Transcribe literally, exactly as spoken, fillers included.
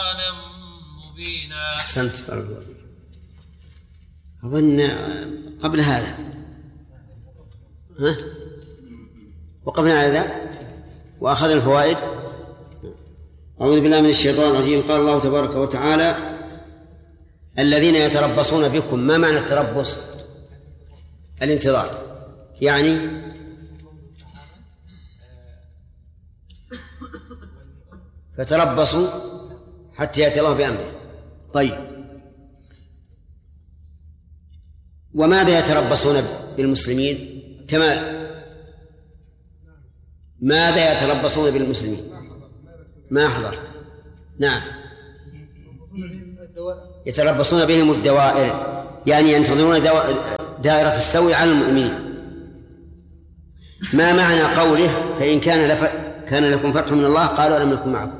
أحسنت. أظن قبل هذا ها؟ وقفنا على ذا وأخذنا الفوائد. أعوذ بالله من الشيطان الرجيم. قال الله تبارك وتعالى: الذين يتربصون بكم. ما معنى التربص؟ الانتظار، يعني فتربصوا حتى يأتي الله بأمره. طيب، وماذا يتربصون بالمسلمين؟ كمال، ماذا يتربصون بالمسلمين؟ ما حضرت. نعم، يتربصون بهم الدوائر، يعني ينتظرون دائرة السوء على المؤمنين. ما معنى قوله: فإن كان لف... كان لكم فتح من الله قالوا ألم نكن معكم؟